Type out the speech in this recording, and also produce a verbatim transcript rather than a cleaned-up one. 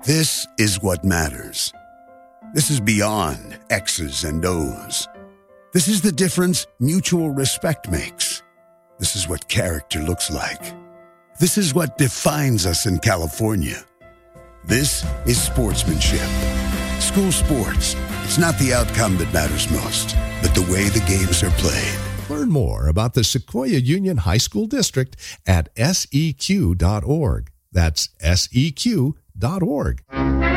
This is what matters. This is beyond X's and O's. This is the difference mutual respect makes. This is what character looks like. This is what defines us in California. This is sportsmanship. School sports. It's not the outcome that matters most, but the way the games are played. Learn more about the Sequoia Union High School District at S E Q dot org. That's S E Q dot org.